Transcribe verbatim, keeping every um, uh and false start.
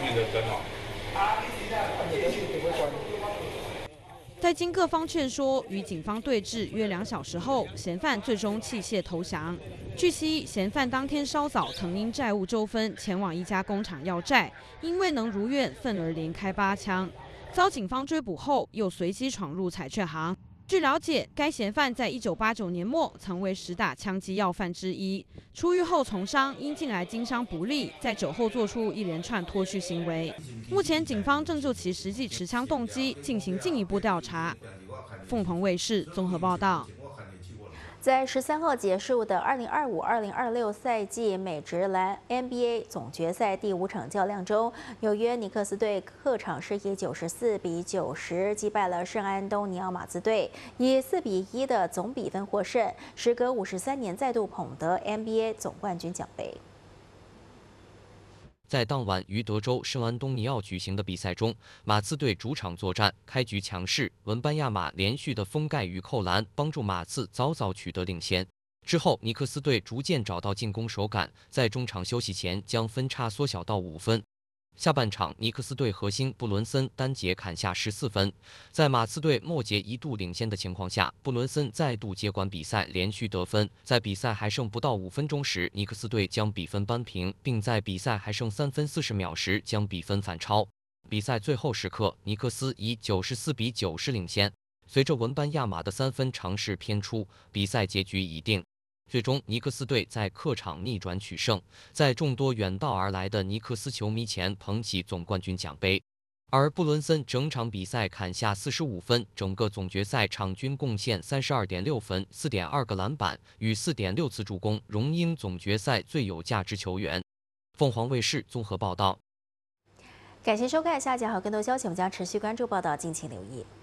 面的灯哦。 在经各方劝说与警方对峙约两小时后，嫌犯最终弃械投降。据悉，嫌犯当天稍早曾因债务纠纷前往一家工厂要债，因未能如愿，愤而连开八枪，遭警方追捕后，又随机闯入彩券行。据了解，该嫌犯在一九八九年末曾为十大枪击要犯之一，出狱后从商，因近来经商不利，在酒后做出一连串脱序行为。目前警方正就其实际持枪动机进行进一步调查。凤凰卫视综合报道。 在十三号结束的二零二五二零二六赛季美职篮 N B A 总决赛第五场较量中，纽约尼克斯队客场是以九十四比九十击败了圣安东尼奥马刺队，以四比一的总比分获胜，时隔五十三年再度捧得 N B A 总冠军奖杯。 在当晚于德州圣安东尼奥举行的比赛中，马刺队主场作战，开局强势，文班亚马连续的封盖与扣篮，帮助马刺早早取得领先。之后，尼克斯队逐渐找到进攻手感，在中场休息前将分差缩小到五分。下半场，尼克斯队核心布伦森单节砍下十四分，在马刺队末节一度领先的情况下，布伦森再度接管比赛，连续得分。在比赛还剩不到五分钟时，尼克斯队将比分扳平，并在比赛还剩三分四十秒时将比分反超。比赛最后时刻，尼克斯以九十四比九十领先。随着文班亚马的三分尝试偏出，比赛结局已定。最终，尼克斯队在客场逆转取胜，在众多远道而来的尼克斯球迷前捧起总冠军奖杯。而布伦森整场比赛砍下四十五分，整个总决赛场均贡献 三十二点六分、四点二个篮板与 四点六次助攻，荣膺总决赛最有价值球员。凤凰卫视综合报道。 感谢收看，下集还有更多消息，我们将持续关注报道，敬请留意。